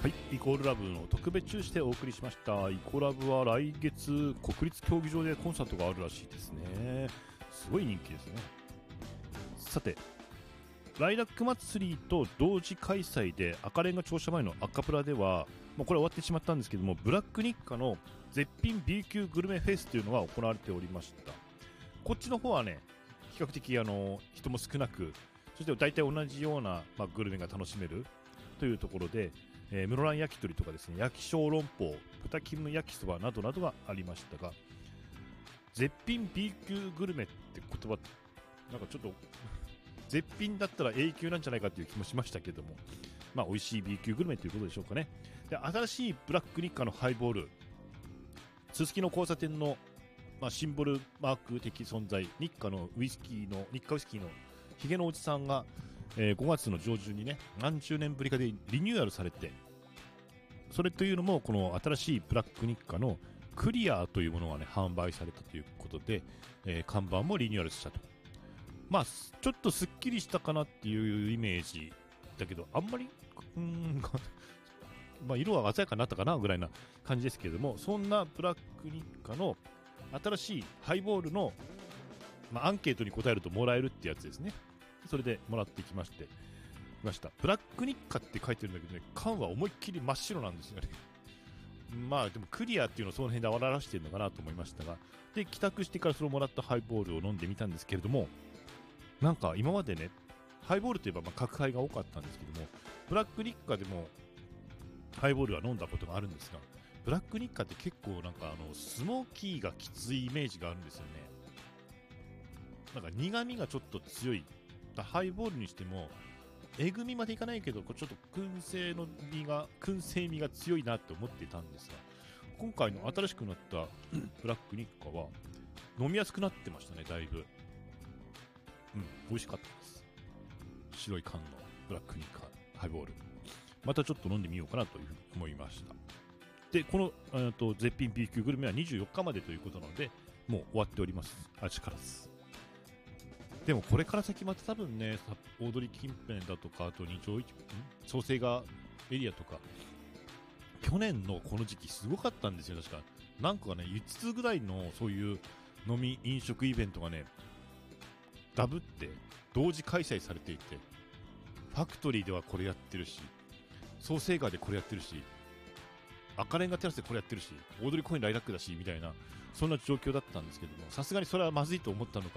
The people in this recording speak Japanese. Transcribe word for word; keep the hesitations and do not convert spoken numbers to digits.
はい、イコールラブの特別注してお送りしました。イコラブは来月国立競技場でコンサートがあるらしいですね。すごい人気ですね。さて、ライラック祭りと同時開催で赤レンガ庁舎前のアカプラではもうこれ終わってしまったんですけども、ブラック日課の絶品 B 級グルメフェスというのが行われておりました。こっちの方はね、比較的あの人も少なく、そして大体同じような、まあ、グルメが楽しめるというところで、えー、室蘭焼き鳥とかですね、焼き小籠包、豚キム焼きそばなどなどがありましたが、絶品 B 級グルメって言葉なんかちょっと絶品だったら A 級なんじゃないかという気もしましたけども、まあ美味しい B 級グルメということでしょうかね。で、新しいブラック日課のハイボール、すすきの交差点の、まあ、シンボルマーク的存在、日課のウイスキーの日課ウイスキーのヒゲのおじさんが、えー、ごがつの上旬にね、何十年ぶりかでリニューアルされて、それというのもこの新しいブラック日課のクリアというものがね販売されたということで、えー、看板もリニューアルしたと。まあちょっとすっきりしたかなっていうイメージだけど、あんまりうーんまあ色は鮮やかになったかなぐらいな感じですけれども、そんなブラック日課の新しいハイボールの、まあ、アンケートに答えるともらえるってやつですね。それでもらってきましてました。ブラック日課って書いてるんだけどね、缶は思いっきり真っ白なんですよね。まあでもクリアっていうのをその辺で表してるのかなと思いましたが、で帰宅してからそれをもらったハイボールを飲んでみたんですけれども、なんか今までね、ハイボールといえばまあ角ハイが多かったんですけども、ブラック日課でもハイボールは飲んだことがあるんですが、ブラック日課って結構なんかあのスモーキーがきついイメージがあるんですよね。なんか苦味がちょっと強い。ハイボールにしてもえぐみまでいかないけど、ちょっと燻製の味が燻製味が強いなって思っていたんですが、今回の新しくなったブラック日課は飲みやすくなってましたね、だいぶ。うん、美味しかったです。白い缶のブラック日課ハイボール、またちょっと飲んでみようかなというふうに思いました。で、このえーと絶品 B 級グルメはにじゅうよっかまでということなので、もう終わっております。あちからず。でもこれから先また多分ね、大通近辺だとか、あと二条市、創成川エリアとか、去年のこの時期すごかったんですよ。確か何個かね、いつつぐらいのそういう飲み飲食イベントがねダブって同時開催されていて、ファクトリーではこれやってるし、創成川でこれやってるし、赤レンガテラスでこれやってるし、大通公園ライラックだしみたいな、そんな状況だったんですけども、さすがにそれはまずいと思ったのか